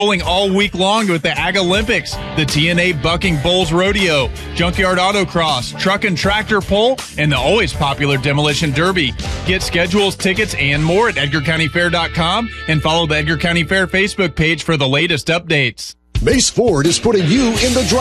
Rolling all week long with the Ag Olympics, the TNA Bucking Bulls Rodeo, Junkyard Autocross, Truck and Tractor Pull, and the always popular Demolition Derby. Get schedules, tickets, and more at EdgarCountyFair.com and follow the Edgar County Fair Facebook page for the latest updates. Mace Ford is putting you in the driver's